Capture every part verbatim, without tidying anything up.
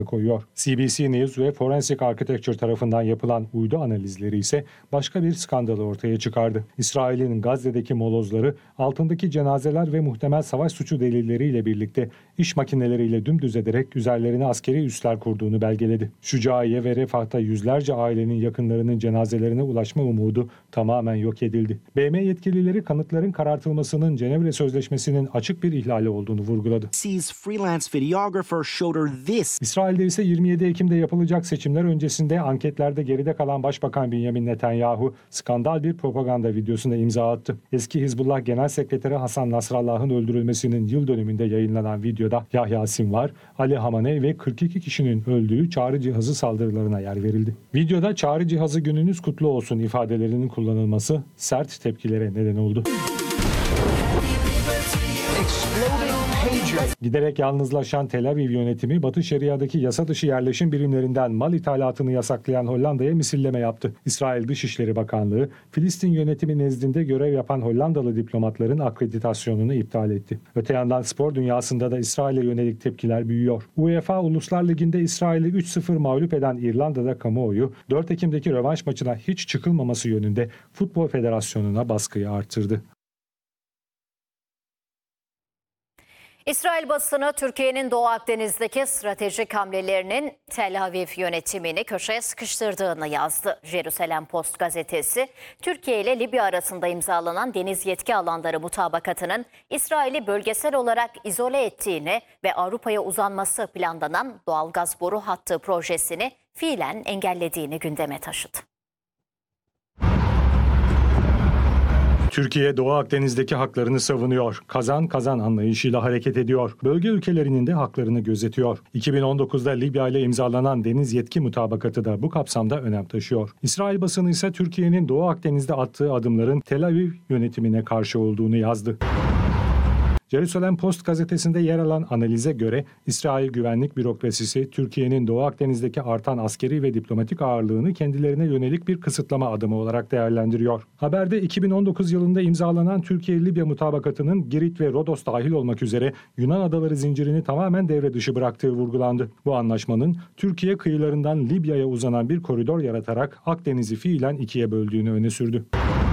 koyuyor. C B C News ve Forensic Architecture tarafından yapılan uydu analizleri ise başka bir skandalı ortaya çıkardı. İsrail'in Gazze'deki molozları altındaki cenazeler ve muhtemel savaş suçu delilleriyle birlikte iş makineleriyle dümdüz ederek üzerlerine askeri üsler kurduğunu belgeledi. Şucaiye ve Refah'ta yüzlerce ailenin yakınlarının cenazelerine ulaşma umudu tamamen yok edildi. B M yetkilileri kanıtların karartılmasının Cenevre Sözleşmesi'nin açık bir ihlali olduğunu vurguladı. İsrail'de ise yirmi yedi Ekim'de yapılacak seçimler öncesinde anketlerde geride kalan Başbakan Benjamin Netanyahu skandal bir propaganda videosuna imza attı. Eski Hizbullah Genel Sekreteri Hasan Nasrallah'ın öldürülmesinin yıl dönümünde yayınlanan videoda Yahya Sinvar, Ali Hamaney ve kırk iki kişinin öldüğü çağrı cihazı saldırılarına yer verildi. Videoda çağrı cihazı gününüz kutlu olsun ifadelerinin kullanılması sert tepkilere neden oldu. Giderek yalnızlaşan Tel Aviv yönetimi, Batı Şeria'daki yasa dışı yerleşim birimlerinden mal ithalatını yasaklayan Hollanda'ya misilleme yaptı. İsrail Dışişleri Bakanlığı, Filistin yönetimi nezdinde görev yapan Hollandalı diplomatların akreditasyonunu iptal etti. Öte yandan spor dünyasında da İsrail'e yönelik tepkiler büyüyor. UEFA Uluslar Ligi'nde İsrail'i üç sıfır mağlup eden İrlanda'da kamuoyu, dört Ekim'deki rövanş maçına hiç çıkılmaması yönünde Futbol Federasyonu'na baskıyı artırdı. İsrail basını Türkiye'nin Doğu Akdeniz'deki stratejik hamlelerinin Tel Aviv yönetimini köşeye sıkıştırdığını yazdı. Jerusalem Post gazetesi, Türkiye ile Libya arasında imzalanan deniz yetki alanları mutabakatının İsrail'i bölgesel olarak izole ettiğini ve Avrupa'ya uzanması planlanan doğalgaz boru hattı projesini fiilen engellediğini gündeme taşıdı. Türkiye, Doğu Akdeniz'deki haklarını savunuyor. Kazan kazan anlayışıyla hareket ediyor. Bölge ülkelerinin de haklarını gözetiyor. iki bin on dokuzda Libya ile imzalanan deniz yetki mutabakatı da bu kapsamda önem taşıyor. İsrail basını ise Türkiye'nin Doğu Akdeniz'de attığı adımların Tel Aviv yönetimine karşı olduğunu yazdı. Jerusalem Post gazetesinde yer alan analize göre İsrail güvenlik bürokrasisi Türkiye'nin Doğu Akdeniz'deki artan askeri ve diplomatik ağırlığını kendilerine yönelik bir kısıtlama adımı olarak değerlendiriyor. Haberde iki bin on dokuz yılında imzalanan Türkiye-Libya mutabakatının Girit ve Rodos dahil olmak üzere Yunan adaları zincirini tamamen devre dışı bıraktığı vurgulandı. Bu anlaşmanın Türkiye kıyılarından Libya'ya uzanan bir koridor yaratarak Akdeniz'i fiilen ikiye böldüğünü öne sürdü.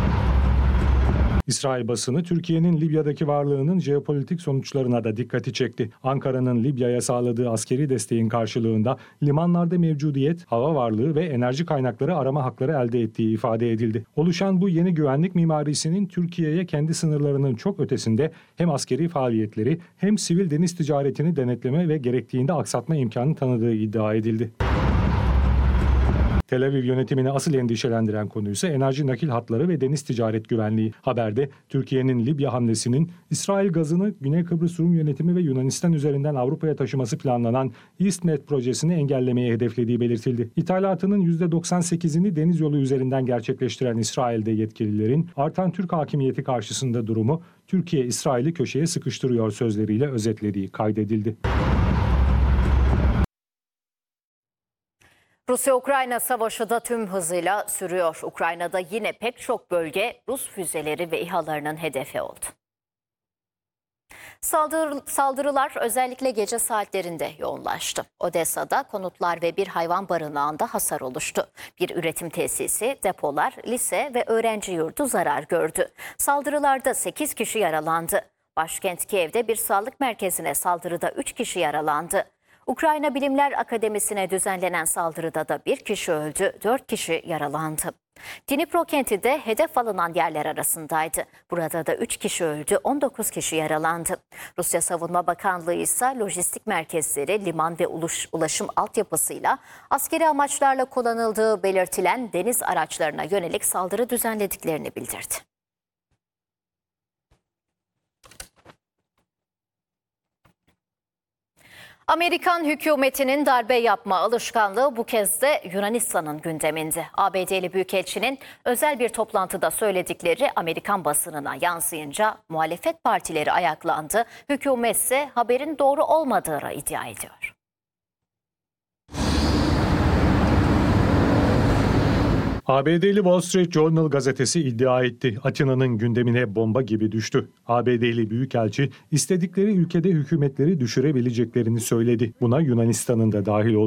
İsrail basını Türkiye'nin Libya'daki varlığının jeopolitik sonuçlarına da dikkati çekti. Ankara'nın Libya'ya sağladığı askeri desteğin karşılığında limanlarda mevcudiyet, hava varlığı ve enerji kaynakları arama hakları elde ettiği ifade edildi. Oluşan bu yeni güvenlik mimarisinin Türkiye'ye kendi sınırlarının çok ötesinde hem askeri faaliyetleri hem sivil deniz ticaretini denetleme ve gerektiğinde aksatma imkanı tanıdığı iddia edildi. Tel Aviv yönetimini asıl endişelendiren konu ise enerji nakil hatları ve deniz ticaret güvenliği. Haberde Türkiye'nin Libya hamlesinin İsrail gazını Güney Kıbrıs Rum yönetimi ve Yunanistan üzerinden Avrupa'ya taşıması planlanan EastMed projesini engellemeye hedeflediği belirtildi. İthalatının yüzde doksan sekizini deniz yolu üzerinden gerçekleştiren İsrail'de yetkililerin artan Türk hakimiyeti karşısında durumu Türkiye İsrail'i köşeye sıkıştırıyor sözleriyle özetlediği kaydedildi. Rusya-Ukrayna savaşı da tüm hızıyla sürüyor. Ukrayna'da yine pek çok bölge Rus füzeleri ve İHA'larının hedefi oldu. Saldır, saldırılar özellikle gece saatlerinde yoğunlaştı. Odessa'da konutlar ve bir hayvan barınağında hasar oluştu. Bir üretim tesisi, depolar, lise ve öğrenci yurdu zarar gördü. Saldırılarda sekiz kişi yaralandı. Başkent Kiev'de bir sağlık merkezine saldırıda üç kişi yaralandı. Ukrayna Bilimler Akademisi'ne düzenlenen saldırıda da bir kişi öldü, dört kişi yaralandı. Dnipro kenti de hedef alınan yerler arasındaydı. Burada da üç kişi öldü, on dokuz kişi yaralandı. Rusya Savunma Bakanlığı ise lojistik merkezleri, liman ve ulaşım altyapısıyla askeri amaçlarla kullanıldığı belirtilen deniz araçlarına yönelik saldırı düzenlediklerini bildirdi. Amerikan hükümetinin darbe yapma alışkanlığı bu kez de Yunanistan'ın gündeminde. A B D'li Büyükelçinin özel bir toplantıda söyledikleri Amerikan basınına yansıyınca muhalefet partileri ayaklandı. Hükümet ise haberin doğru olmadığını iddia ediyor. A B D'li Wall Street Journal gazetesi iddia etti. Atina'nın gündemine bomba gibi düştü. A B D'li büyükelçi istedikleri ülkede hükümetleri düşürebileceklerini söyledi. Buna Yunanistan'ın da dahil olduğunu